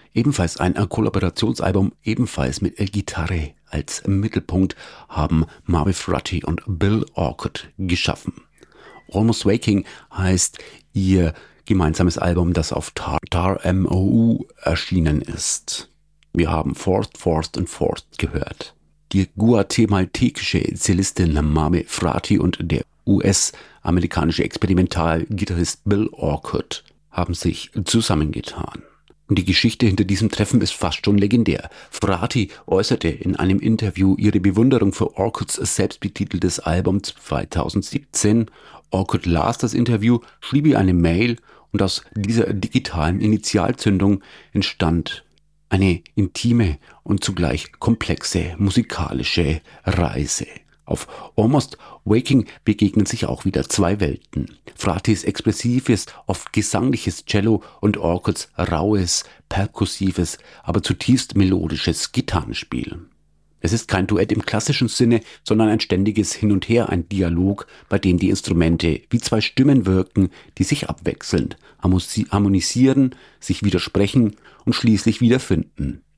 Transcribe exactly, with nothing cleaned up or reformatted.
Ebenfalls ein Kollaborationsalbum, ebenfalls mit Gitarre als Mittelpunkt, haben Marvi Fratty und Bill Orcutt geschaffen. Almost Waking heißt ihr gemeinsames Album, das auf Tar, Tar M O U erschienen ist. Wir haben Fourth, Fourth und Fourth gehört. Die guatemaltekische Cellistin Marvi Fratty und der U S-amerikanische Experimentalgitarrist Bill Orcutt haben sich zusammengetan. Und die Geschichte hinter diesem Treffen ist fast schon legendär. Fratty äußerte in einem Interview ihre Bewunderung für Orcutts selbstbetiteltes Album zweitausendsiebzehn. Orcutt las das Interview, schrieb ihr eine Mail und aus dieser digitalen Initialzündung entstand eine intime und zugleich komplexe musikalische Reise. Auf Almost Waking begegnen sich auch wieder zwei Welten. Frattys expressives, oft gesangliches Cello und Orcutts raues, perkussives, aber zutiefst melodisches Gitarrenspiel. Es ist kein Duett im klassischen Sinne, sondern ein ständiges Hin und Her, ein Dialog, bei dem die Instrumente wie zwei Stimmen wirken, die sich abwechselnd harmonisieren, sich widersprechen und schließlich wiederfinden.